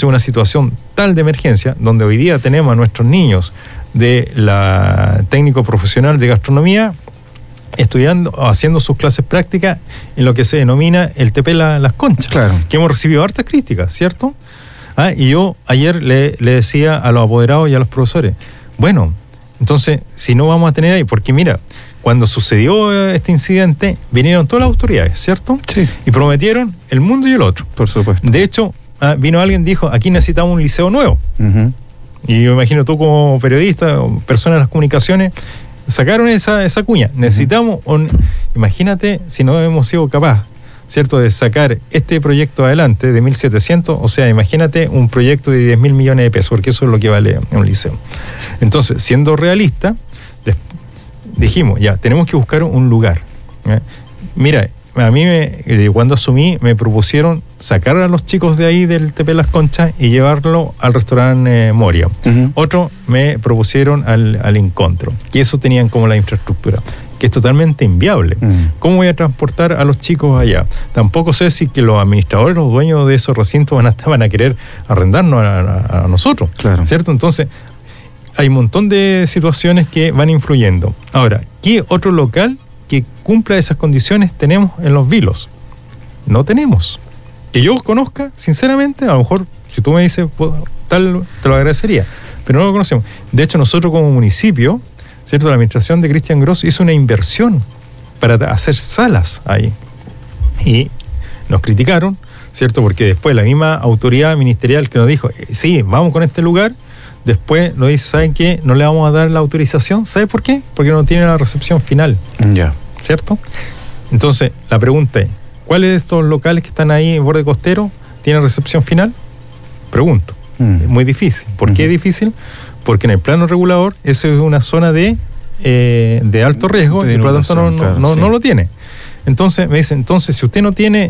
Entonces, una situación tal de emergencia, donde hoy día tenemos a nuestros niños de la técnico profesional de gastronomía estudiando, haciendo sus clases prácticas en lo que se denomina el TP Las Conchas, claro, que hemos recibido hartas críticas, ¿cierto? Y yo ayer le decía a los apoderados y a los profesores, bueno, entonces, si no vamos a tener ahí, porque mira, cuando sucedió este incidente, vinieron todas las autoridades, ¿cierto? Sí. Y prometieron el mundo y el otro. Por supuesto. De hecho, vino alguien y dijo, aquí necesitamos un liceo nuevo. Uh-huh. Y yo imagino tú como periodista o persona de las comunicaciones, sacaron esa cuña. Necesitamos imagínate si no hemos sido capaces, ¿cierto?, de sacar este proyecto adelante de 1.700, o sea, imagínate un proyecto de 10.000 millones de pesos, porque eso es lo que vale un liceo. Entonces, siendo realista, dijimos, ya, tenemos que buscar un lugar. Mira, a mí cuando asumí me propusieron sacar a los chicos de ahí del TP Las Conchas y llevarlo al restaurante Moria. Uh-huh. Otro me propusieron al Encontro, que eso tenían como la infraestructura, que es totalmente inviable. Uh-huh. ¿Cómo voy a transportar a los chicos allá? Tampoco sé si que los administradores, los dueños de esos recintos van a querer arrendarnos a nosotros, claro, ¿cierto? Entonces, hay un montón de situaciones que van influyendo. Ahora, ¿qué otro local que cumpla esas condiciones tenemos en Los Vilos? No tenemos. Que yo conozca, sinceramente, a lo mejor, si tú me dices tal, te lo agradecería, pero no lo conocemos. De hecho, nosotros como municipio, ¿cierto?, la administración de Cristian Gross hizo una inversión para hacer salas ahí. Y nos criticaron, ¿cierto?, porque después la misma autoridad ministerial que nos dijo, sí, vamos con este lugar, después nos dice, ¿saben qué? No le vamos a dar la autorización. ¿Sabe por qué? Porque no tiene la recepción final. Ya. ¿Cierto? Entonces, la pregunta es, ¿cuáles de estos locales que están ahí en borde costero tienen recepción final? Pregunto. Es muy difícil. ¿Por qué es difícil? Porque en el plano regulador eso es una zona de alto riesgo y por lo tanto no lo tiene. Entonces, me dicen, si usted no tiene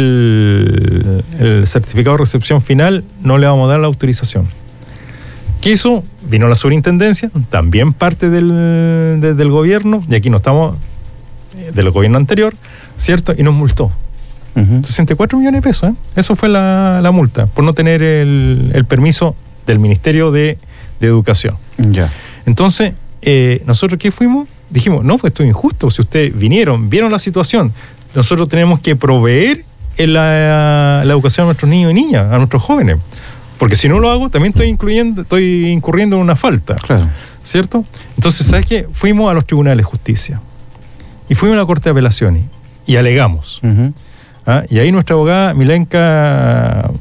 el certificado de recepción final, no le vamos a dar la autorización. ¿Qué hizo? Vino la superintendencia, también parte del gobierno, y aquí no estamos, del gobierno anterior, ¿cierto? Y nos multó. 64 millones de pesos, ¿eh? Eso fue la multa, por no tener el permiso del Ministerio de Educación. Ya. Entonces, nosotros ¿qué fuimos? Dijimos, no, pues esto es injusto. Si ustedes vieron la situación, nosotros tenemos que proveer la educación a nuestros niños y niñas, a nuestros jóvenes. Porque si no lo hago, también estoy incurriendo en una falta. Claro. ¿Cierto? Entonces, ¿sabes qué? Fuimos a los tribunales de justicia. Y fuimos a la Corte de Apelaciones. Y alegamos. Uh-huh. Y ahí nuestra abogada, Milenka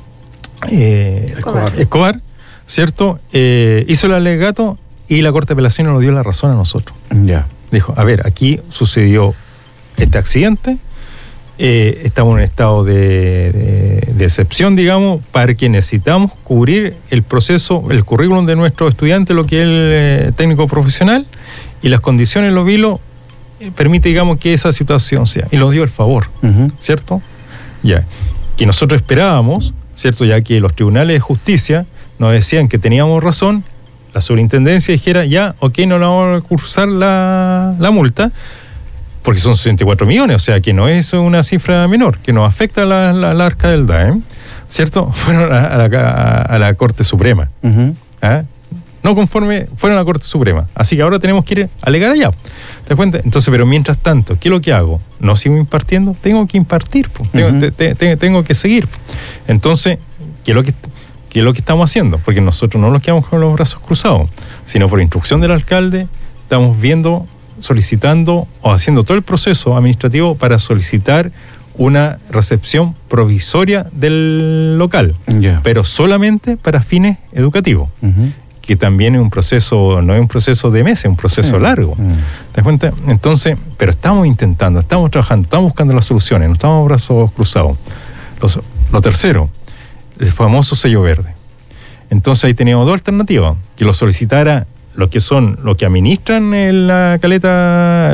Escobar, ¿cierto? Hizo el alegato y la Corte de Apelaciones nos dio la razón a nosotros. Ya. Dijo, a ver, aquí sucedió este accidente. Estamos en un estado de excepción, digamos, para que necesitamos cubrir el proceso, el currículum de nuestros estudiantes, lo que es el técnico profesional, y las condiciones en Los Vilos permite, digamos, que esa situación sea. Y nos dio el favor, ¿cierto? Ya. Que nosotros esperábamos, ¿cierto? Ya que los tribunales de justicia nos decían que teníamos razón, la superintendencia dijera, ya, ok, no le vamos a cursar la multa, porque son 64 millones, o sea que no es una cifra menor, que nos afecta la arca del DAEM, ¿cierto? Fueron a la Corte Suprema. No conforme, fueron a la Corte Suprema. Así que ahora tenemos que ir a alegar allá. ¿Te das cuenta? Entonces, pero mientras tanto, ¿qué es lo que hago? ¿No sigo impartiendo? Tengo que impartir, tengo que seguir. Entonces, ¿qué es lo que estamos haciendo? Porque nosotros no nos quedamos con los brazos cruzados, sino por instrucción del alcalde, estamos solicitando o haciendo todo el proceso administrativo para solicitar una recepción provisoria del local, pero solamente para fines educativos, que también es un proceso, no es un proceso de meses, es un proceso largo. ¿Te das cuenta? Entonces, pero estamos intentando, estamos trabajando, estamos buscando las soluciones, no estamos brazos cruzados. Lo tercero, el famoso sello verde. Entonces ahí teníamos dos alternativas, que lo solicitara los que administran la caleta,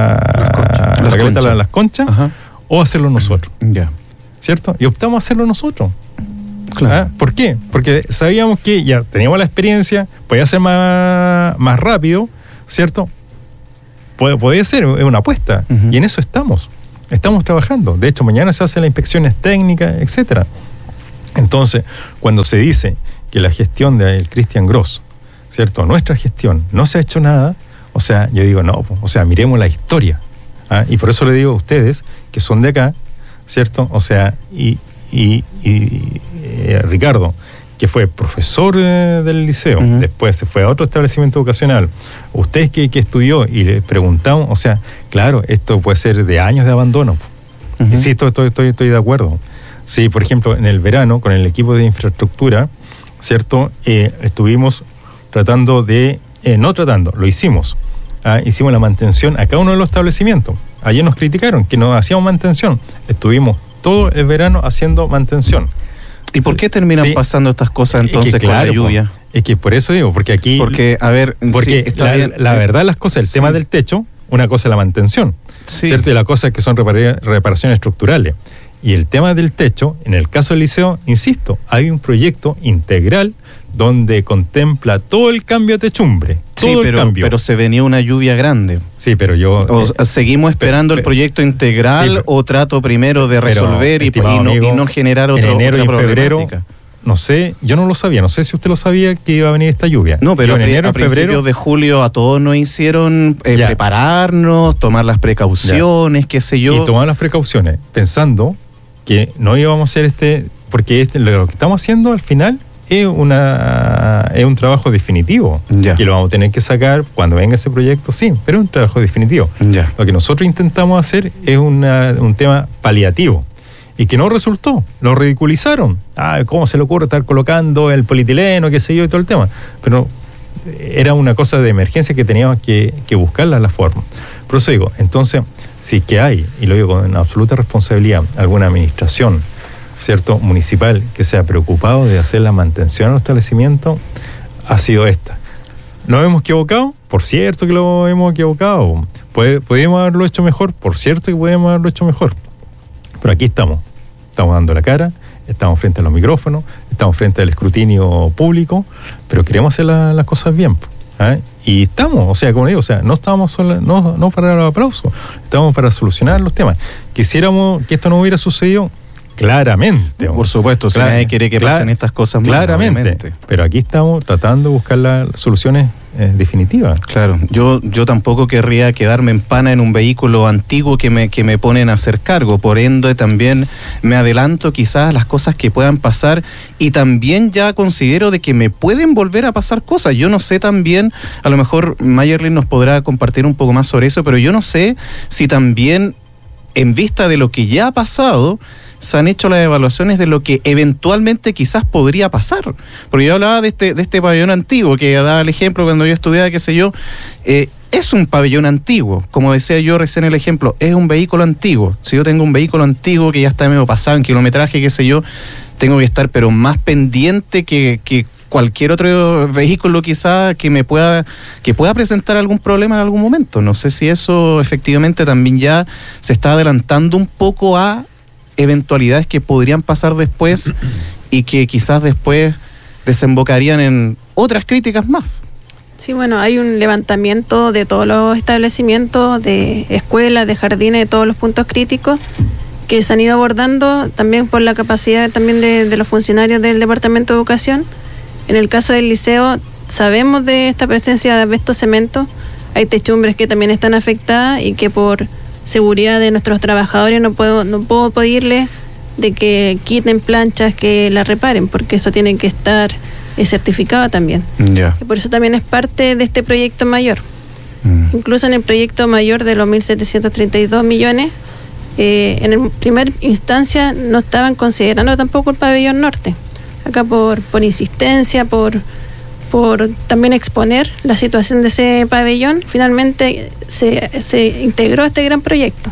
las conchas, o hacerlo nosotros. ¿Cierto? Y optamos a hacerlo nosotros. Claro. ¿Por qué? Porque sabíamos que ya teníamos la experiencia, podía ser más rápido, ¿cierto? Podía ser, es una apuesta. Y en eso estamos trabajando. De hecho, mañana se hacen las inspecciones técnicas, etcétera. Entonces, cuando se dice que la gestión del Cristian Gross, ¿cierto?, nuestra gestión, no se ha hecho nada, o sea, yo digo, no, o sea, miremos la historia. Y por eso le digo a ustedes, que son de acá, ¿cierto? O sea, Ricardo, que fue profesor del liceo, después se fue a otro establecimiento educacional, usted que estudió y le preguntamos, o sea, claro, esto puede ser de años de abandono. Y sí, estoy de acuerdo. Sí, por ejemplo, en el verano, con el equipo de infraestructura, ¿cierto? Estuvimos lo hicimos. Hicimos la mantención a cada uno de los establecimientos. Ayer nos criticaron que no hacíamos mantención. Estuvimos todo el verano haciendo mantención. ¿Y por qué terminan pasando estas cosas entonces con la lluvia? Es que por eso digo, porque aquí... Porque la verdad las cosas, el tema del techo, una cosa es la mantención, ¿cierto? Y la cosa es que son reparaciones estructurales. Y el tema del techo, en el caso del liceo, insisto, hay un proyecto integral donde contempla todo el cambio de techumbre. Pero se venía una lluvia grande. Sí, pero ¿seguimos esperando el proyecto integral o trato primero de resolver y no generar otra enero y febrero? No sé, yo no lo sabía, no sé si usted lo sabía que iba a venir esta lluvia. No, pero a principios de julio a todos nos hicieron prepararnos, tomar las precauciones, qué sé yo. Y tomar las precauciones, pensando que no íbamos a hacer porque lo que estamos haciendo al final es un trabajo definitivo, que lo vamos a tener que sacar cuando venga ese proyecto, sí, pero es un trabajo definitivo. Lo que nosotros intentamos hacer es un tema paliativo y que no resultó, lo ridiculizaron. ¿Cómo se le ocurre estar colocando el polietileno, qué sé yo, y todo el tema? Pero era una cosa de emergencia que teníamos que buscarla la forma. Por eso digo, entonces, si que hay, y lo digo con absoluta responsabilidad, alguna administración, ¿cierto?, municipal que se ha preocupado de hacer la mantención al establecimiento, ha sido esta. ¿Nos hemos equivocado? Por cierto que lo hemos equivocado. ¿Podríamos haberlo hecho mejor? Por cierto que podríamos haberlo hecho mejor. Pero aquí estamos dando la cara, estamos frente a los micrófonos, estamos frente al escrutinio público, pero queremos hacer las cosas bien. Y estamos, o sea, como digo, no estamos no para el aplauso, estamos para solucionar los temas. Quisiéramos que esto no hubiera sucedido, claramente. Por supuesto, si nadie quiere que pasen estas cosas más, claramente. Obviamente. Pero aquí estamos tratando de buscar las soluciones definitivas. Claro, yo tampoco querría quedarme en pana en un vehículo antiguo que me ponen a hacer cargo. Por ende, también me adelanto quizás a las cosas que puedan pasar y también ya considero de que me pueden volver a pasar cosas. Yo no sé también, a lo mejor Mayerlin nos podrá compartir un poco más sobre eso, pero yo no sé si también en vista de lo que ya ha pasado se han hecho las evaluaciones de lo que eventualmente quizás podría pasar. Porque yo hablaba de este pabellón antiguo, que daba el ejemplo cuando yo estudiaba, qué sé yo, es un pabellón antiguo, como decía yo recién el ejemplo, es un vehículo antiguo. Si yo tengo un vehículo antiguo que ya está medio pasado en kilometraje, qué sé yo, tengo que estar pero más pendiente que cualquier otro vehículo quizá que pueda presentar algún problema en algún momento. No sé si eso efectivamente también ya se está adelantando un poco a eventualidades que podrían pasar después y que quizás después desembocarían en otras críticas más. Sí, bueno, hay un levantamiento de todos los establecimientos, de escuelas, de jardines, de todos los puntos críticos que se han ido abordando también por la capacidad también de los funcionarios del Departamento de Educación. En el caso del liceo, sabemos de esta presencia de asbesto cemento, hay techumbres que también están afectadas y que por seguridad de nuestros trabajadores no puedo pedirles de que quiten planchas, que las reparen, porque eso tiene que estar certificado también. Y por eso también es parte de este proyecto mayor. Incluso en el proyecto mayor de los 1.732 millones, en el primer instancia no estaban considerando tampoco el pabellón norte. Acá por insistencia, por también exponer la situación de ese pabellón, finalmente se integró a este gran proyecto.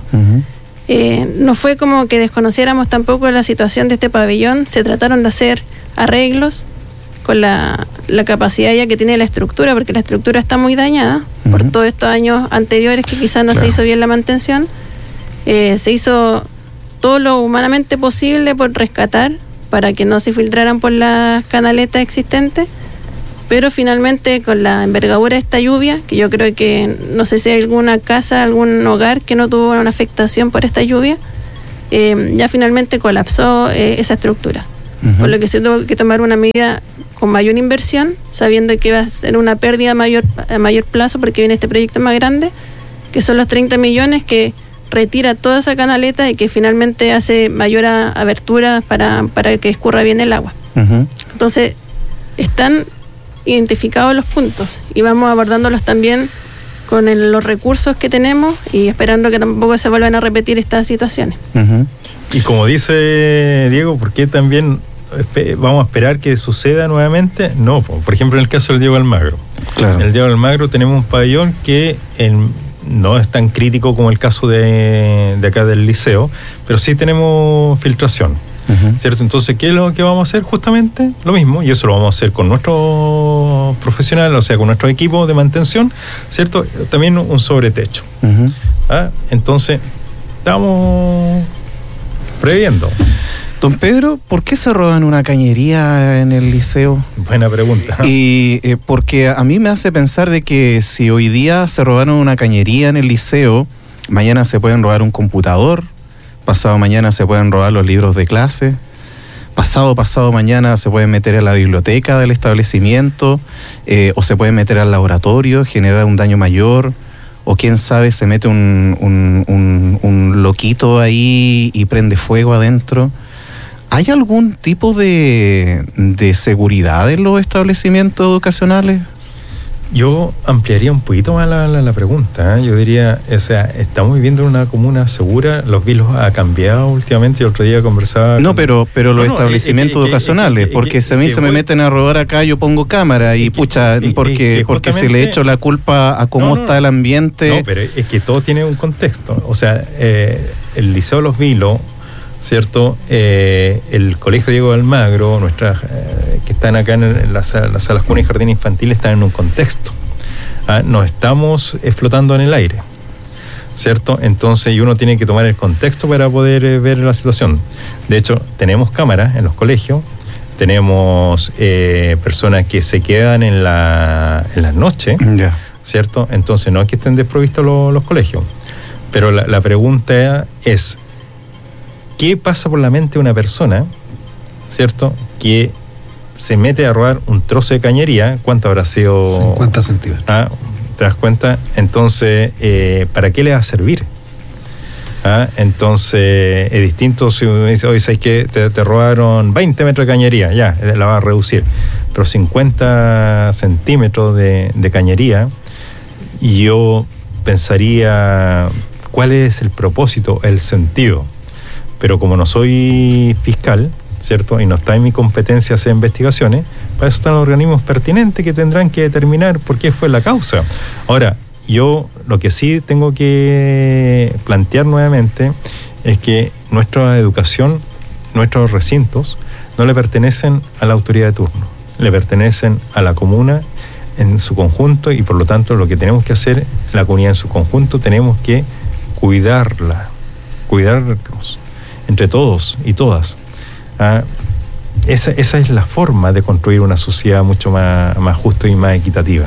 No fue como que desconociéramos tampoco la situación de este pabellón, se trataron de hacer arreglos con la capacidad ya que tiene la estructura, porque la estructura está muy dañada por todos estos años anteriores que quizás no se hizo bien la mantención. Se hizo todo lo humanamente posible por rescatar para que no se filtraran por las canaletas existentes, pero finalmente con la envergadura de esta lluvia, que yo creo que no sé si hay alguna casa, algún hogar que no tuvo una afectación por esta lluvia, ya finalmente colapsó esa estructura. por lo que se tuvo que tomar una medida con mayor inversión, sabiendo que va a ser una pérdida a mayor plazo, porque viene este proyecto más grande, que son los 30 millones que retira toda esa canaleta y que finalmente hace mayor abertura para que escurra bien el agua. Entonces, están identificados los puntos y vamos abordándolos también con los recursos que tenemos y esperando que tampoco se vuelvan a repetir estas situaciones. Y como dice Diego, ¿por qué también vamos a esperar que suceda nuevamente? No, por ejemplo, en el caso del Diego Almagro. Claro. En el Diego Almagro tenemos un pabellón que no es tan crítico como el caso de acá del liceo, pero sí tenemos filtración. ¿Cierto? Entonces, ¿qué es lo que vamos a hacer? Justamente lo mismo, y eso lo vamos a hacer con nuestros profesionales, o sea, con nuestro equipo de mantención, ¿cierto? También un sobretecho. Entonces, estamos previendo. Don Pedro, ¿por qué se roban una cañería en el liceo? Buena pregunta. Y porque a mí me hace pensar de que si hoy día se robaron una cañería en el liceo, mañana se pueden robar un computador, pasado mañana se pueden robar los libros de clase, pasado mañana se pueden meter a la biblioteca del establecimiento, o se pueden meter al laboratorio, generar un daño mayor, o quién sabe, se mete un loquito ahí y prende fuego adentro. ¿Hay algún tipo de seguridad en los establecimientos educacionales? Yo ampliaría un poquito más la pregunta. Yo diría, o sea, estamos viviendo en una comuna segura, los vilos ha cambiado últimamente, el otro día conversaba... No, pero los establecimientos educacionales, porque si a mí se me meten a robar acá, yo pongo cámara y pucha, porque si le echo la culpa a cómo está el ambiente... No, pero es que todo tiene un contexto. O sea, el Liceo Los Vilos, ¿cierto? El Colegio Diego Almagro, nuestras que están acá en las salas cuna y jardín infantil, están en un contexto. No estamos flotando en el aire, ¿cierto? Entonces, y uno tiene que tomar el contexto para poder ver la situación. De hecho, tenemos cámaras en los colegios, tenemos personas que se quedan en las noches, ¿cierto? Entonces, no es que estén desprovistos los colegios. Pero la pregunta es, ¿qué pasa por la mente de una persona, ¿cierto?, que se mete a robar un trozo de cañería? ¿Cuánto habrá sido? 50 centímetros. ¿Te das cuenta? Entonces, ¿para qué le va a servir? Entonces, es distinto si uno dice, oye, ¿sabes qué? Te robaron 20 metros de cañería, ya, la va a reducir. Pero 50 centímetros de cañería, y yo pensaría, ¿cuál es el propósito, el sentido? Pero como no soy fiscal, ¿cierto?, y no está en mi competencia hacer investigaciones, para eso están los organismos pertinentes que tendrán que determinar por qué fue la causa. Ahora, yo lo que sí tengo que plantear nuevamente es que nuestra educación, nuestros recintos, no le pertenecen a la autoridad de turno, le pertenecen a la comuna en su conjunto, y por lo tanto lo que tenemos que hacer, la comunidad en su conjunto, tenemos que cuidarnos entre todos y todas. Esa es la forma de construir una sociedad mucho más justa y más equitativa.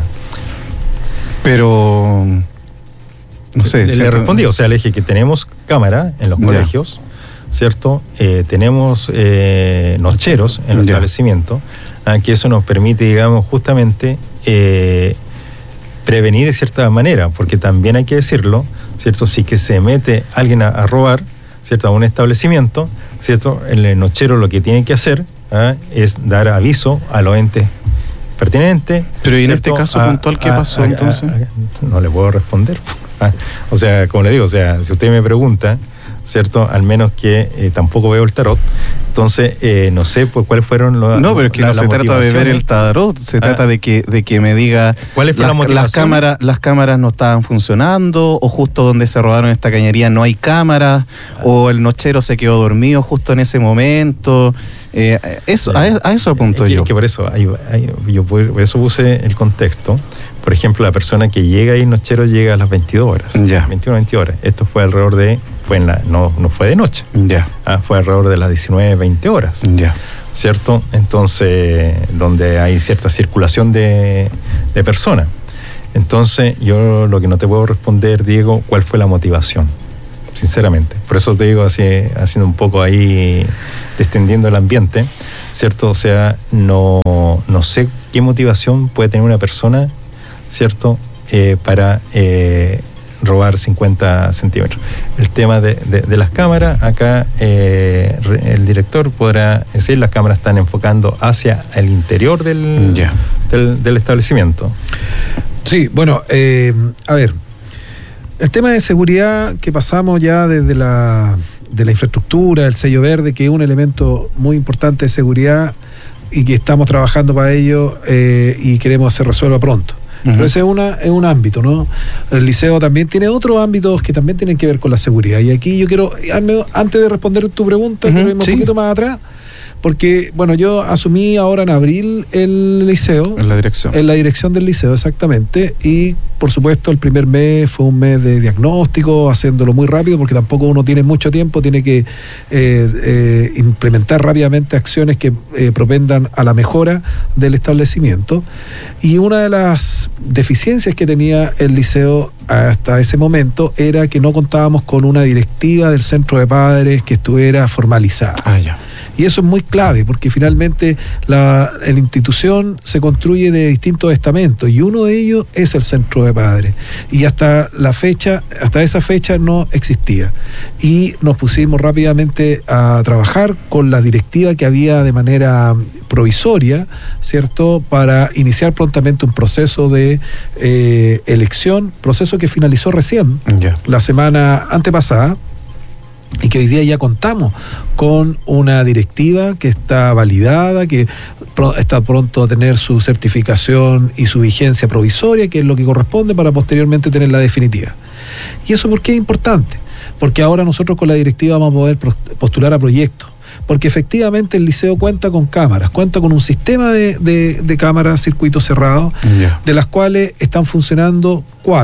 Pero no sé. Le respondí, o sea, le dije que tenemos cámara en los colegios, ¿cierto? Tenemos nocheros en los establecimientos, que eso nos permite, digamos, justamente prevenir de cierta manera, porque también hay que decirlo, ¿cierto? Si que se mete alguien a robar, ¿cierto?, a un establecimiento, ¿cierto?, el nochero lo que tiene que hacer es dar aviso a los entes pertinentes. Pero ¿y en este caso puntual qué pasó entonces? No le puedo responder. O sea, como le digo, o sea, si usted me pregunta, ¿cierto?, al menos que tampoco veo el tarot, entonces no sé por cuáles fueron los... No, pero es que no se trata de ver el tarot, se trata de que me diga ¿cuál fue la motivación? Las cámaras no estaban funcionando, o justo donde se robaron esta cañería no hay cámaras, o el nochero se quedó dormido justo en ese momento. A eso apunto yo. Es que por eso, por eso puse el contexto. Por ejemplo, la persona que llega ahí, nochero, llega a las 22 horas. 21, 22 horas. Esto fue alrededor de... no fue de noche. Fue alrededor de las 19, 20 horas. ¿Cierto? Entonces, donde hay cierta circulación de personas. Entonces, yo lo que no te puedo responder, Diego, ¿cuál fue la motivación? sinceramente. Por eso te digo, así, haciendo un poco ahí, extendiendo el ambiente, ¿cierto? O sea, no sé qué motivación puede tener una persona, ¿cierto? Para robar 50 centímetros. El tema de las cámaras, acá el director podrá decir, las cámaras están enfocando hacia el interior del establecimiento. Sí, bueno, a ver, el tema de seguridad que pasamos ya desde de la infraestructura, el sello verde, que es un elemento muy importante de seguridad y que estamos trabajando para ello y queremos que se resuelva pronto. Pero ese es un ámbito, ¿no? El liceo también tiene otros ámbitos que también tienen que ver con la seguridad. Y aquí yo quiero, antes de responder tu pregunta, quiero irme un poquito más atrás, porque, bueno, yo asumí ahora en abril el liceo. En la dirección. En la dirección del liceo, exactamente. Y, por supuesto, el primer mes fue un mes de diagnóstico, haciéndolo muy rápido, porque tampoco uno tiene mucho tiempo, tiene que implementar rápidamente acciones que propendan a la mejora del establecimiento. Y una de las deficiencias que tenía el liceo hasta ese momento era que no contábamos con una directiva del centro de padres que estuviera formalizada. Y eso es muy clave, porque finalmente la institución se construye de distintos estamentos y uno de ellos es el centro de padres. Y hasta esa fecha no existía. Y nos pusimos rápidamente a trabajar con la directiva que había de manera provisoria, ¿cierto?, para iniciar prontamente un proceso de elección, proceso que finalizó recién, la semana antepasada, y que hoy día ya contamos con una directiva que está validada, que está pronto a tener su certificación y su vigencia provisoria, que es lo que corresponde para posteriormente tener la definitiva. ¿Y eso por qué es importante? Porque ahora nosotros con la directiva vamos a poder postular a proyectos, porque efectivamente el liceo cuenta con cámaras, cuenta con un sistema de cámaras circuito cerrado, de las cuales están funcionando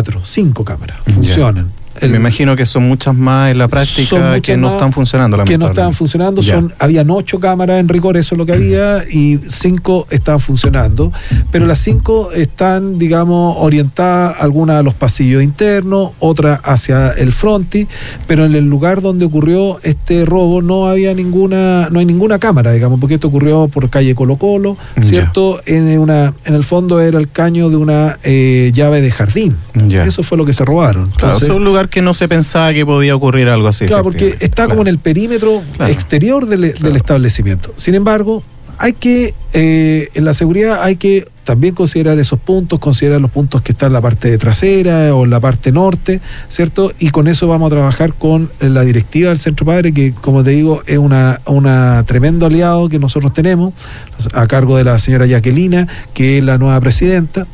5 cámaras, funcionan. Me imagino que son muchas más en la práctica que no están funcionando, lamentablemente. Que no estaban funcionando, habían 8 cámaras en rigor, eso es lo que había, y 5 estaban funcionando, pero las 5 están, digamos, orientadas, algunas a los pasillos internos, otras hacia el frontis, pero en el lugar donde ocurrió este robo no hay ninguna cámara, digamos, porque esto ocurrió por calle Colo Colo, ¿cierto? En el fondo era el caño de una llave de jardín. Eso fue lo que se robaron. Entonces, es un lugar que no se pensaba que podía ocurrir algo así. Claro, porque está como en el perímetro exterior del establecimiento. Sin embargo, hay que, en la seguridad hay que también considerar esos puntos, considerar los puntos que están en la parte trasera o en la parte norte, ¿cierto? Y con eso vamos a trabajar con la directiva del Centro Padre, que, como te digo, es una tremendo aliado que nosotros tenemos, a cargo de la señora Jacquelina, que es la nueva presidenta.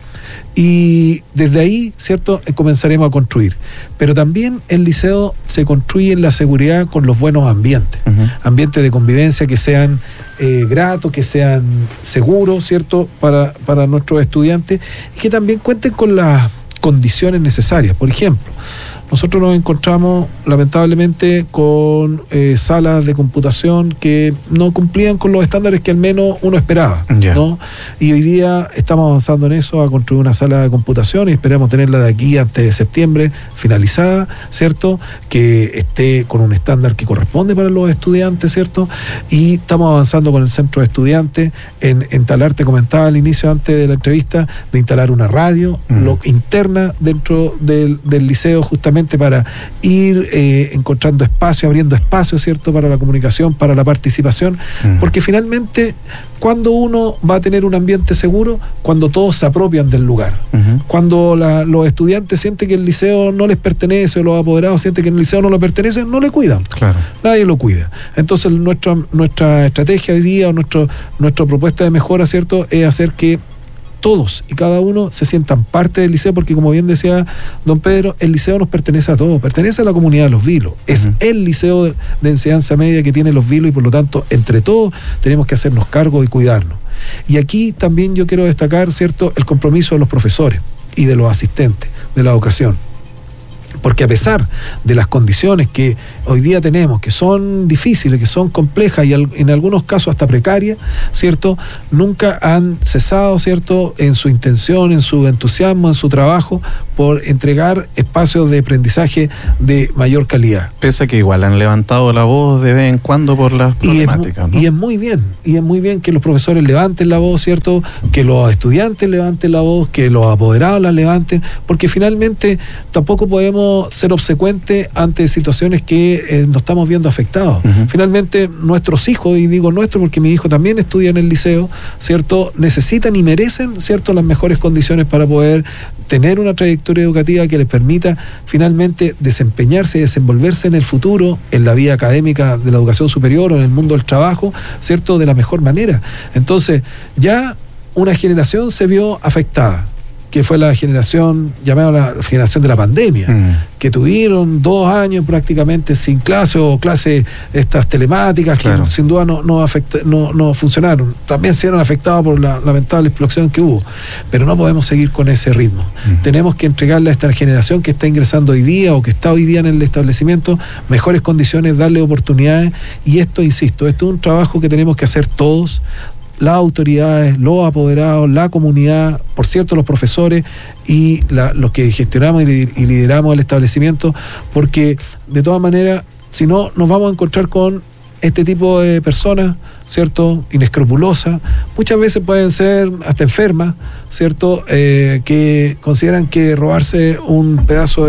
Y desde ahí, ¿cierto?, comenzaremos a construir. Pero también el liceo se construye en la seguridad con los buenos ambientes. Ambientes de convivencia que sean gratos, que sean seguros, ¿cierto?, para nuestros estudiantes, y que también cuenten con las condiciones necesarias. Por ejemplo, nosotros nos encontramos lamentablemente con salas de computación que no cumplían con los estándares que al menos uno esperaba, ¿no? Y hoy día estamos avanzando en eso, a construir una sala de computación y esperamos tenerla de aquí antes de septiembre finalizada, ¿cierto? Que esté con un estándar que corresponde para los estudiantes, ¿cierto? Y estamos avanzando con el centro de estudiantes en instalar, te comentaba al inicio antes de la entrevista, de instalar una radio interna dentro del liceo, justamente para ir encontrando espacio, abriendo espacio, ¿cierto?, para la comunicación, para la participación, porque finalmente, cuando uno va a tener un ambiente seguro, cuando todos se apropian del lugar, cuando los estudiantes sienten que el liceo no les pertenece, o los apoderados sienten que el liceo no les pertenece, no le cuidan, nadie lo cuida. Entonces nuestra estrategia hoy día, o nuestra propuesta de mejora, ¿cierto?, es hacer que todos y cada uno se sientan parte del liceo, porque, como bien decía don Pedro, el liceo nos pertenece a todos, pertenece a la comunidad de Los Vilos. Es el liceo de enseñanza media que tiene Los Vilos, y por lo tanto, entre todos, tenemos que hacernos cargo y cuidarnos. Y aquí también yo quiero destacar, ¿cierto?, el compromiso de los profesores y de los asistentes de la educación, Porque a pesar de las condiciones que hoy día tenemos, que son difíciles, que son complejas y en algunos casos hasta precarias, ¿cierto? Nunca han cesado, ¿cierto?, en su intención, en su entusiasmo, en su trabajo por entregar espacios de aprendizaje de mayor calidad. Pese a que igual han levantado la voz de vez en cuando por las problemáticas, ¿no? Y es muy bien que los profesores levanten la voz, ¿cierto? Que los estudiantes levanten la voz, que los apoderados la levanten, porque finalmente tampoco podemos ser obsecuentes ante situaciones que nos estamos viendo afectados. Finalmente nuestros hijos, y digo nuestros porque mi hijo también estudia en el liceo, ¿cierto?, necesitan y merecen, ¿cierto?, las mejores condiciones para poder tener una trayectoria educativa que les permita finalmente desempeñarse y desenvolverse en el futuro, en la vida académica de la educación superior o en el mundo del trabajo, ¿cierto?, de la mejor manera. Entonces, ya una generación se vio afectada, que fue la generación, llamada la generación de la pandemia, que tuvieron 2 años prácticamente sin clase o clases estas telemáticas, claro, que sin duda no funcionaron. También se vieron afectados por la lamentable explosión que hubo, pero no podemos seguir con ese ritmo. Tenemos que entregarle a esta generación que está ingresando hoy día o que está hoy día en el establecimiento mejores condiciones, darle oportunidades, y esto, insisto, esto es un trabajo que tenemos que hacer todos, las autoridades, los apoderados, la comunidad, por cierto, los profesores y los que gestionamos y lideramos el establecimiento, porque de todas maneras, si no, nos vamos a encontrar con este tipo de personas, ¿cierto?, inescrupulosas, muchas veces pueden ser hasta enfermas, ¿cierto?, que consideran que robarse un pedazo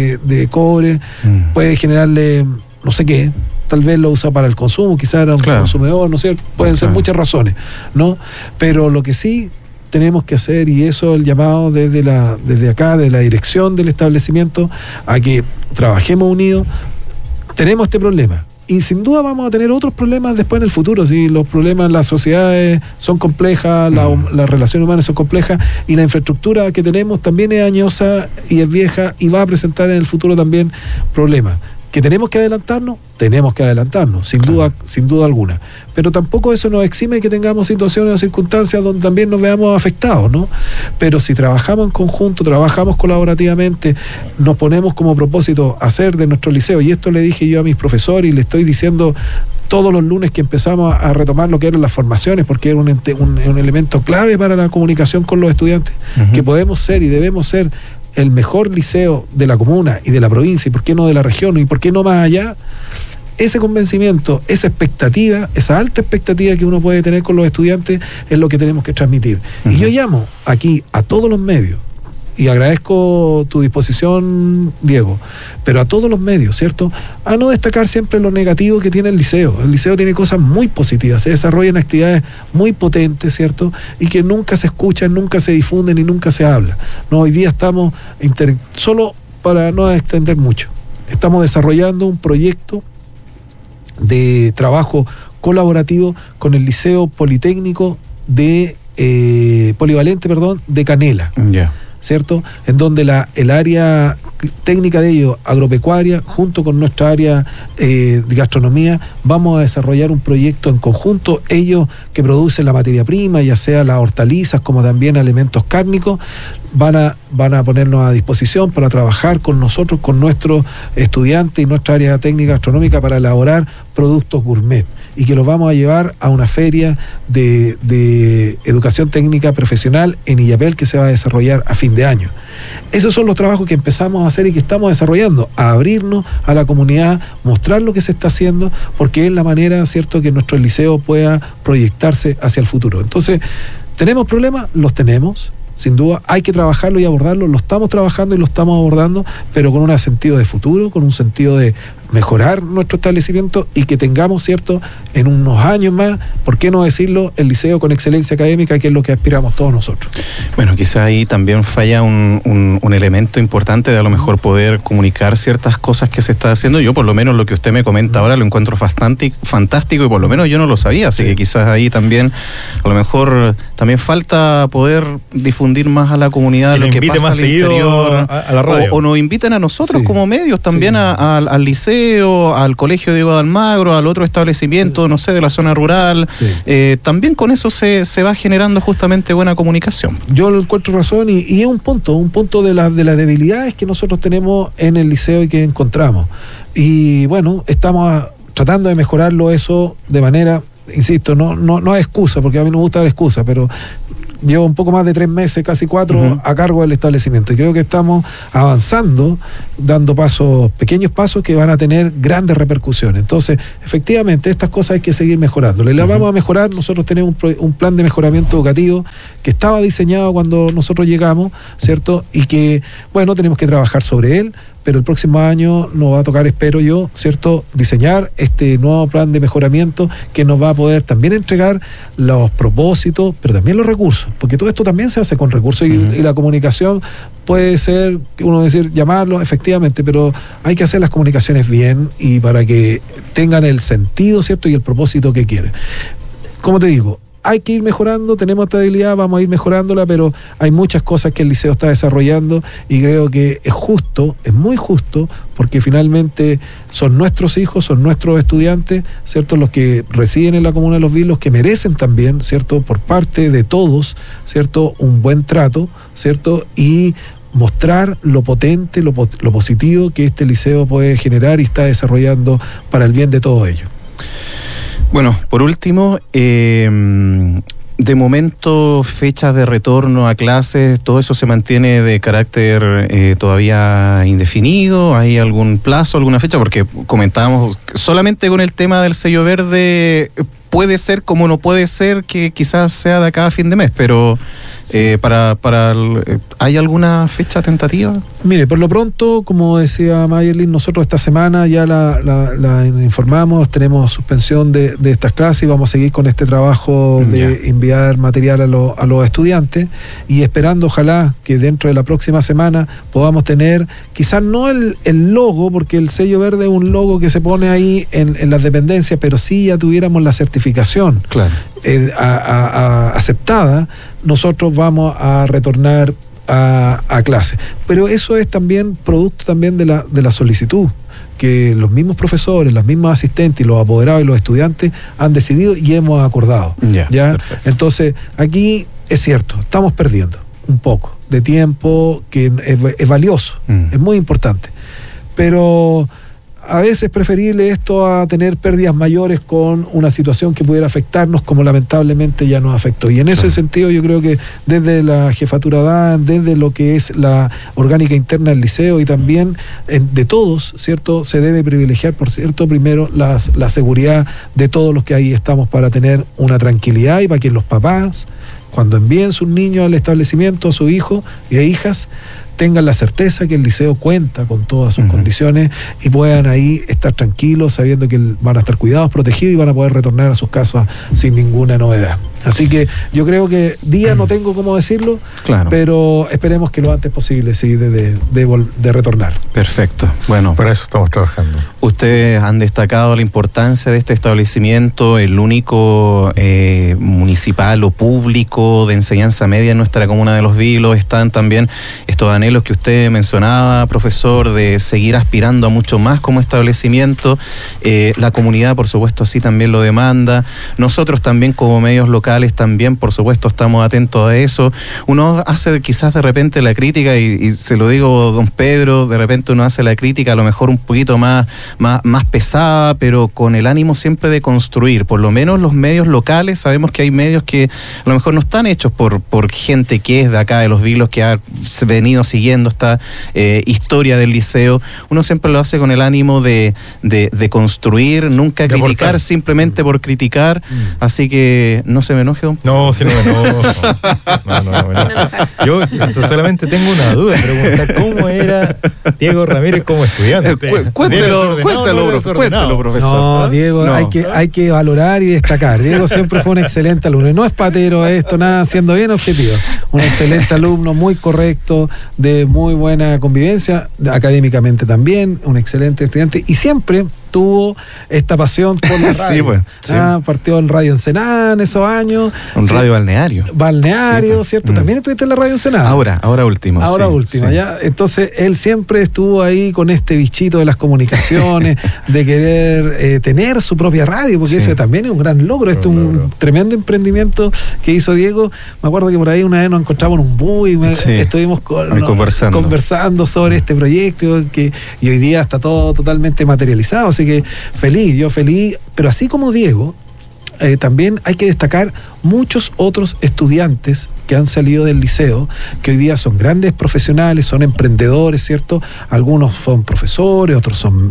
de cobre puede generarle no sé qué. Tal vez lo usa para el consumo, quizás era un consumidor, no sé, pueden ser muchas razones, ¿no? Pero lo que sí tenemos que hacer, y eso es el llamado desde acá, de la dirección del establecimiento, a que trabajemos unidos. Tenemos este problema, y sin duda vamos a tener otros problemas después en el futuro. Si los problemas en las sociedades son complejas, las relaciones humanas son complejas, y la infraestructura que tenemos también es añosa y es vieja, y va a presentar en el futuro también problemas. ¿Que tenemos que adelantarnos? Tenemos que adelantarnos, sin duda alguna. Pero tampoco eso nos exime que tengamos situaciones o circunstancias donde también nos veamos afectados, ¿no? Pero si trabajamos en conjunto, trabajamos colaborativamente, nos ponemos como propósito hacer de nuestro liceo, y esto le dije yo a mis profesores y le estoy diciendo todos los lunes que empezamos a retomar lo que eran las formaciones, porque era un elemento clave para la comunicación con los estudiantes, que podemos ser y debemos ser el mejor liceo de la comuna y de la provincia, y por qué no de la región, y por qué no más allá. Ese convencimiento, esa expectativa, esa alta expectativa que uno puede tener con los estudiantes es lo que tenemos que transmitir. Y yo llamo aquí a todos los medios, y agradezco tu disposición, Diego, pero a todos los medios, ¿cierto?, a no destacar siempre lo negativo que tiene el liceo. El liceo tiene cosas muy positivas, se desarrollan actividades muy potentes, ¿cierto?, y que nunca se escuchan, nunca se difunden y nunca se habla. No, hoy día estamos, solo para no extender mucho, estamos desarrollando un proyecto de trabajo colaborativo con el Liceo Politécnico Polivalente de Canela. ¿Cierto? En donde el área técnica de ellos, agropecuaria, junto con nuestra área de gastronomía, vamos a desarrollar un proyecto en conjunto. Ellos que producen la materia prima, ya sea las hortalizas como también alimentos cárnicos, van a ponernos a disposición para trabajar con nosotros, con nuestros estudiantes y nuestra área técnica gastronómica, para elaborar productos gourmet, y que los vamos a llevar a una feria de educación técnica profesional en Illapel, que se va a desarrollar a fin de año. Esos son los trabajos que empezamos a hacer y que estamos desarrollando, a abrirnos a la comunidad, mostrar lo que se está haciendo, porque es la manera, ¿cierto?, que nuestro liceo pueda proyectarse hacia el futuro. Entonces, ¿tenemos problemas? Los tenemos. Sin duda hay que trabajarlo y abordarlo, lo estamos trabajando y lo estamos abordando, pero con un sentido de futuro, con un sentido de mejorar nuestro establecimiento, y que tengamos, ¿cierto?, en unos años más, ¿por qué no decirlo?, el liceo con excelencia académica, que es lo que aspiramos todos nosotros. Bueno, quizá ahí también falla un elemento importante de a lo mejor poder comunicar ciertas cosas que se está haciendo. Yo por lo menos lo que usted me comenta ahora lo encuentro fantástico, y por lo menos yo no lo sabía, así que quizás ahí también a lo mejor también falta poder difundir más a la comunidad lo que pasa al interior, a la radio. O nos inviten a nosotros como medios también al liceo, Liceo, al Colegio Diego de Almagro, al otro establecimiento, no sé, de la zona rural. Sí. También con eso se va generando justamente buena comunicación. Yo encuentro razón y es un punto de las debilidades que nosotros tenemos en el liceo y que encontramos. Y bueno, estamos tratando de mejorarlo eso de manera, insisto, no hay excusa, porque a mí no me gusta dar excusa, pero llevo un poco más de 3 meses, casi 4, a cargo del establecimiento. Y creo que estamos avanzando, dando pequeños pasos que van a tener grandes repercusiones. Entonces, efectivamente, estas cosas hay que seguir mejorándolas. Y las vamos a mejorar. Nosotros tenemos un plan de mejoramiento educativo que estaba diseñado cuando nosotros llegamos, ¿cierto? Y que, bueno, tenemos que trabajar sobre él, pero el próximo año nos va a tocar, espero yo, ¿cierto?, diseñar este nuevo plan de mejoramiento que nos va a poder también entregar los propósitos, pero también los recursos, porque todo esto también se hace con recursos y la comunicación puede ser, uno decir, llamarlo, efectivamente, pero hay que hacer las comunicaciones bien y para que tengan el sentido, ¿cierto?, y el propósito que quieren. Como te digo, hay que ir mejorando, tenemos esta debilidad, vamos a ir mejorándola, pero hay muchas cosas que el liceo está desarrollando y creo que es justo, es muy justo, porque finalmente son nuestros hijos, son nuestros estudiantes, ¿cierto?, los que residen en la comuna de Los Vilos, que merecen también, ¿cierto?, por parte de todos, ¿cierto?, un buen trato, ¿cierto?, y mostrar lo potente, lo positivo que este liceo puede generar y está desarrollando para el bien de todos ellos. Bueno, por último, de momento, fechas de retorno a clases, ¿todo eso se mantiene de carácter todavía indefinido? ¿Hay algún plazo, alguna fecha? Porque comentábamos, solamente con el tema del sello verde, puede ser como no puede ser que quizás sea de acá a fin de mes, pero sí. ¿Hay alguna fecha tentativa? Mire, por lo pronto, como decía Mayerlin, nosotros esta semana ya la informamos, tenemos suspensión de estas clases y vamos a seguir con este trabajo de enviar material a los estudiantes y esperando, ojalá, que dentro de la próxima semana podamos tener, quizás no el logo, porque el sello verde es un logo que se pone ahí en las dependencias, pero sí ya tuviéramos la certificación aceptada, nosotros vamos a retornar a clase. Pero eso es también producto también de la solicitud que los mismos profesores, los mismos asistentes y los apoderados y los estudiantes han decidido y hemos acordado. ¿Ya? Entonces, aquí es cierto, estamos perdiendo un poco de tiempo que es valioso, es muy importante. Pero a veces es preferible esto a tener pérdidas mayores con una situación que pudiera afectarnos, como lamentablemente ya nos afectó. Y en ese sentido yo creo que desde la jefatura DAN, desde lo que es la orgánica interna del liceo y también de todos, ¿cierto?, se debe privilegiar, por cierto, primero la seguridad de todos los que ahí estamos para tener una tranquilidad y para que los papás, cuando envíen sus niños al establecimiento, a sus hijos y hijas, tengan la certeza que el liceo cuenta con todas sus condiciones y puedan ahí estar tranquilos sabiendo que van a estar cuidados, protegidos y van a poder retornar a sus casas sin ninguna novedad. Así que yo creo que no tengo cómo decirlo, pero esperemos que lo antes posible de retornar. Perfecto. Bueno, para eso estamos trabajando. Ustedes han destacado la importancia de este establecimiento, el único municipal o público de enseñanza media en nuestra comuna de Los Vilos. Están también estos anhelos que usted mencionaba, profesor, de seguir aspirando a mucho más como establecimiento. La comunidad, por supuesto, así también lo demanda. Nosotros también como medios locales también, por supuesto, estamos atentos a eso. Uno hace quizás de repente la crítica, y se lo digo, don Pedro, de repente uno hace la crítica a lo mejor un poquito más pesada, pero con el ánimo siempre de construir. Por lo menos los medios locales, sabemos que hay medios que a lo mejor no están hechos por gente que es de acá de Los Vilos, que ha venido siguiendo esta historia del liceo. Uno siempre lo hace con el ánimo de construir, nunca criticar, aportar. Simplemente por criticar. Así que no se me enoje, don. No, si no me enojo. No. Yo solamente tengo una duda, preguntar cómo era Diego Ramírez como estudiante. Cuéntelo, profesor. No, Diego, no. Hay que valorar y destacar. Diego siempre fue un excelente alumno. No es patero esto, nada, siendo bien objetivo. Un excelente alumno, muy correcto, de muy buena convivencia, académicamente también, un excelente estudiante, y siempre tuvo esta pasión por la radio. Sí, pues, sí. Partió en Radio Ensenada en esos años. Un radio balneario. Balneario, Sí, pues. ¿cierto? También estuviste en la Radio Ensenada. Ahora último. Ahora sí, última, sí. ya. Entonces, él siempre estuvo ahí con este bichito de las comunicaciones, de querer tener su propia radio, porque Sí. eso también es un gran logro. Esto es un tremendo emprendimiento que hizo Diego. Me acuerdo que por ahí una vez nos encontramos en un bus y Sí. estuvimos conversando sobre este proyecto y hoy día está todo totalmente materializado. Así que yo feliz. Pero así como Diego, también hay que destacar muchos otros estudiantes que han salido del liceo, que hoy día son grandes profesionales, son emprendedores, ¿cierto? Algunos son profesores, otros son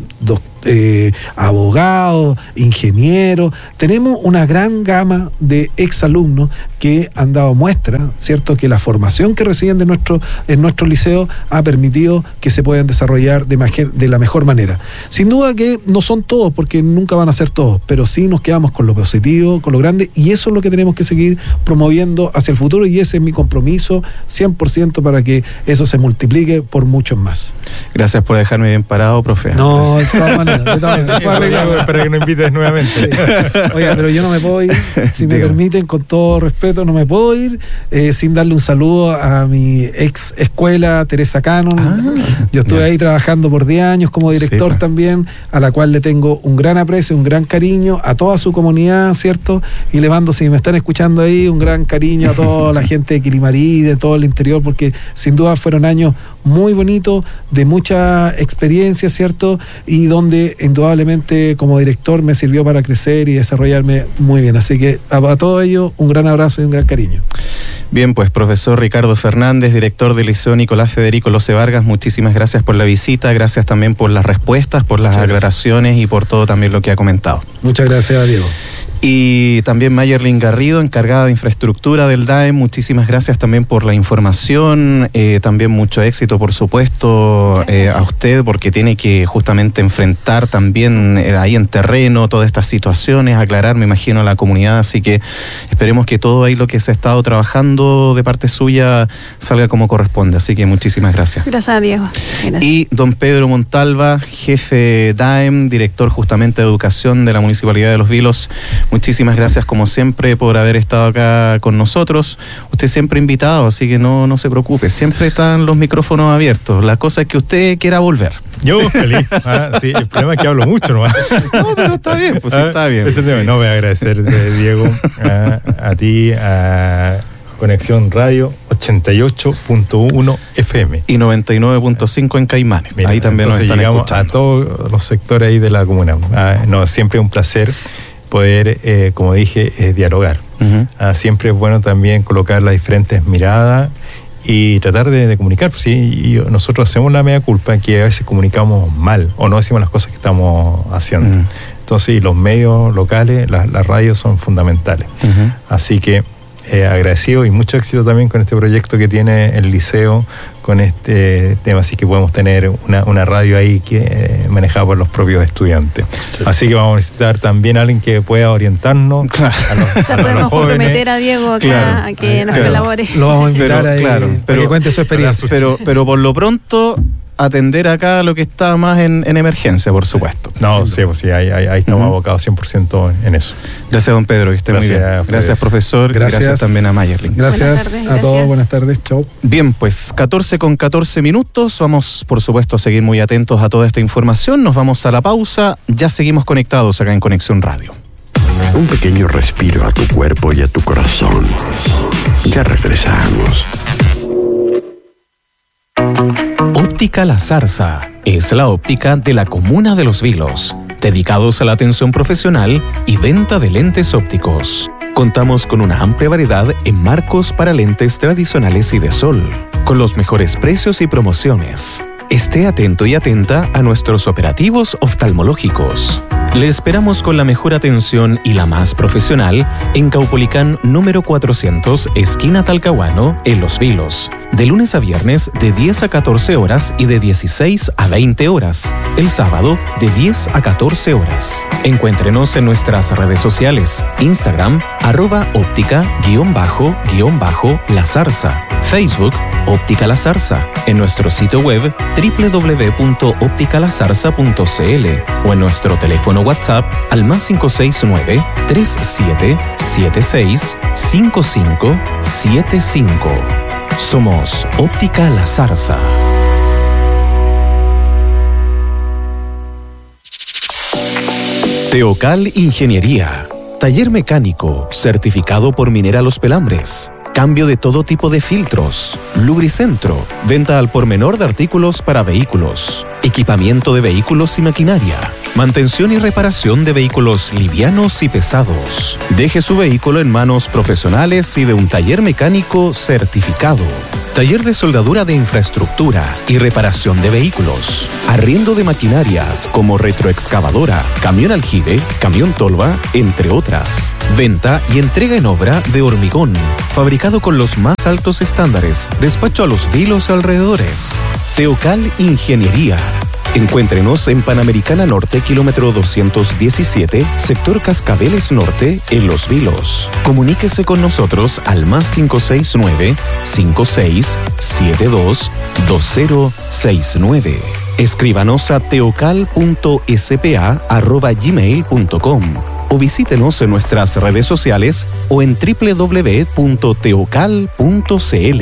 abogados, ingenieros. Tenemos una gran gama de exalumnos que han dado muestra, ¿cierto? Que la formación que reciben en nuestro liceo ha permitido que se puedan desarrollar de la mejor manera. Sin duda que no son todos, porque nunca van a ser todos, pero sí nos quedamos con lo positivo, con lo grande, y eso es lo que tenemos que seguir promoviendo hacia el futuro, y ese es mi compromiso 100% para que eso se multiplique por muchos más. Gracias por dejarme bien parado, profe. No, de todas maneras. Espero que nos invites nuevamente. Sí. Oiga, pero yo no me puedo ir, si me permiten, con todo respeto, no me puedo ir sin darle un saludo a mi ex escuela, Teresa Cannon. Yo estuve ahí trabajando por 10 años como director también, a la cual le tengo un gran aprecio, un gran cariño a toda su comunidad, ¿cierto? Y le mando, si me están escuchando ahí, un gran cariño a toda la gente de Quilimarí, de todo el interior, porque sin duda fueron años muy bonitos, de mucha experiencia, ¿cierto? Y donde indudablemente como director me sirvió para crecer y desarrollarme muy bien. Así que a todo ello, un gran abrazo y un gran cariño. Bien, pues profesor Ricardo Fernández, director del Liceo Nicolás Federico Lose Vargas, muchísimas gracias por la visita, gracias también por las respuestas, por las aclaraciones y por todo también lo que ha comentado. Muchas gracias, Diego. Y también Mayerlin Garrido, encargada de infraestructura del DAEM, muchísimas gracias también por la información, también mucho éxito, por supuesto, a usted, porque tiene que justamente enfrentar también ahí en terreno todas estas situaciones, aclarar, me imagino, a la comunidad, así que esperemos que todo ahí lo que se ha estado trabajando de parte suya salga como corresponde, así que muchísimas gracias. Gracias, Diego. Gracias. Y don Pedro Montalva, jefe DAEM, director justamente de Educación de la Municipalidad de Los Vilos, muchísimas gracias como siempre por haber estado acá con nosotros. Usted siempre invitado, así que no se preocupe, siempre están los micrófonos abiertos. La cosa es que usted quiera volver. Yo feliz. Sí, el problema es que hablo mucho nomás. No, pero está bien, pues sí, está bien. Sí. No, voy a agradecer, Diego, a ti, a Conexión Radio 88.1 FM. Y 99.5 en Caimanes. Mira, ahí también nos están llegamos escuchando. A todos los sectores ahí de la comuna. Siempre es un placer poder, como dije, dialogar. Siempre es bueno también colocar las diferentes miradas y tratar de comunicar. Sí, y nosotros hacemos la mea culpa que a veces comunicamos mal o no decimos las cosas que estamos haciendo. Entonces, los medios locales, las radios son fundamentales. Así que agradecido y mucho éxito también con este proyecto que tiene el liceo con este tema, así que podemos tener una radio ahí que manejada por los propios estudiantes. Sí. Así que vamos a necesitar también a alguien que pueda orientarnos. Claro. Podemos comprometer a Diego acá a que nos colabore. Lo vamos a invitar a que cuente su experiencia. Pero por lo pronto atender acá lo que está más en emergencia, por supuesto. No, sí, ahí estamos abocados 100% en eso. Gracias, don Pedro, que esté muy bien. Gracias, profesor. Gracias también a Mayerlin. Gracias a todos, buenas tardes, chao. Bien, pues 14:14 minutos. Vamos, por supuesto, a seguir muy atentos a toda esta información. Nos vamos a la pausa. Ya seguimos conectados acá en Conexión Radio. Un pequeño respiro a tu cuerpo y a tu corazón. Ya regresamos. Óptica La Zarza es la óptica de la comuna de Los Vilos, dedicados a la atención profesional y venta de lentes ópticos. Contamos con una amplia variedad en marcos para lentes tradicionales y de sol, con los mejores precios y promociones. Esté atento y atenta a nuestros operativos oftalmológicos. Le esperamos con la mejor atención y la más profesional en Caupolicán número 400, esquina Talcahuano, en Los Vilos. De lunes a viernes de 10 a 14 horas y de 16 a 20 horas. El sábado de 10 a 14 horas. Encuéntrenos en nuestras redes sociales. Instagram, @óptica_La Zarza. Facebook, Óptica La Zarza en nuestro sitio web www.opticalazarza.cl o en nuestro teléfono WhatsApp al +569 3776 5575. Somos Óptica La Zarza. Teocal Ingeniería. Taller mecánico certificado por Minera Los Pelambres. Cambio de todo tipo de filtros. Lubricentro. Venta al por menor de artículos para vehículos. Equipamiento de vehículos y maquinaria. Mantención y reparación de vehículos livianos y pesados. Deje su vehículo en manos profesionales y de un taller mecánico certificado. Taller de soldadura de infraestructura y reparación de vehículos. Arriendo de maquinarias como retroexcavadora, camión aljibe, camión tolva, entre otras. Venta y entrega en obra de hormigón, fabricado con los más altos estándares. Despacho a los vilos alrededores. Teocal Ingeniería. Encuéntrenos en Panamericana Norte, kilómetro 217, sector Cascabeles Norte, en Los Vilos. Comuníquese con nosotros al +569 5672 2069. Escríbanos a teocal.spa@gmail.com o visítenos en nuestras redes sociales o en www.teocal.cl.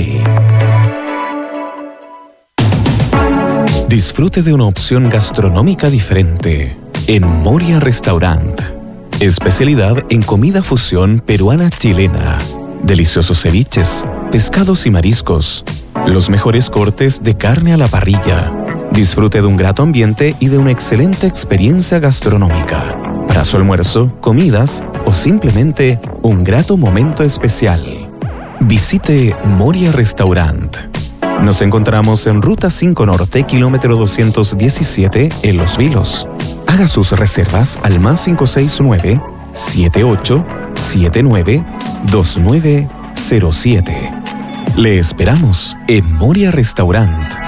Disfrute de una opción gastronómica diferente en Moria Restaurant. Especialidad en comida fusión peruana-chilena. Deliciosos ceviches, pescados y mariscos. Los mejores cortes de carne a la parrilla. Disfrute de un grato ambiente y de una excelente experiencia gastronómica. Para su almuerzo, comidas o simplemente un grato momento especial. Visite Moria Restaurant. Nos encontramos en Ruta 5 Norte, kilómetro 217, en Los Vilos. Haga sus reservas al +569 7879 2907. Le esperamos en Moria Restaurant.